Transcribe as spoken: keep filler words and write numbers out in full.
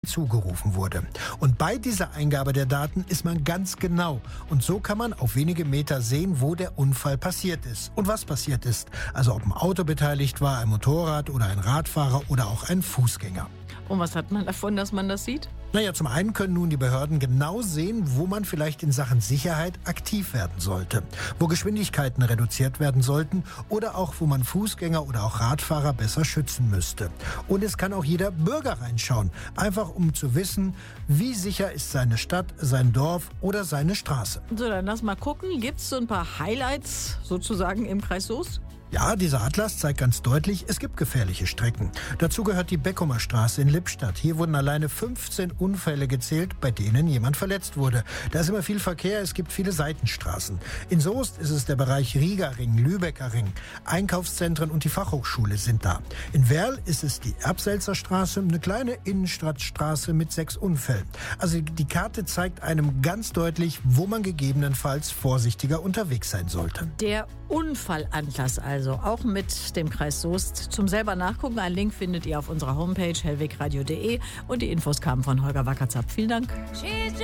zugerufen wurde. Und bei dieser Eingabe der Daten ist man ganz genau. Und so kann man auf wenige Meter sehen, wo der Unfall passiert ist und was passiert ist. Also ob ein Auto beteiligt war, ein Motorrad oder ein Radfahrer oder auch ein Fußgänger. Und was hat man davon, dass man das sieht? Naja, zum einen können nun die Behörden genau sehen, wo man vielleicht in Sachen Sicherheit aktiv werden sollte, wo Geschwindigkeiten reduziert werden sollten oder auch, wo man Fußgänger oder auch Radfahrer besser schützen müsste. Und es kann auch jeder Bürger reinschauen, einfach um zu wissen, wie sicher ist seine Stadt, sein Dorf oder seine Straße. So, dann lass mal gucken. Gibt es so ein paar Highlights sozusagen im Kreis Soest? Ja, dieser Atlas zeigt ganz deutlich, es gibt gefährliche Strecken. Dazu gehört die Beckumer Straße in Lippstadt. Hier wurden alleine fünfzehn Unfälle gezählt, bei denen jemand verletzt wurde. Da ist immer viel Verkehr, es gibt viele Seitenstraßen. In Soest ist es der Bereich Riegerring, Lübecker Ring. Einkaufszentren und die Fachhochschule sind da. In Werl ist es die Erbselzer Straße, eine kleine Innenstadtstraße mit sechs Unfällen. Also die Karte zeigt einem ganz deutlich, wo man gegebenenfalls vorsichtiger unterwegs sein sollte. Der Unfallatlas also, auch mit dem Kreis Soest. Zum selber nachgucken, einen Link findet ihr auf unserer Homepage hellwegradio punkt de und die Infos kamen von Holger Wackerzapf. Vielen Dank.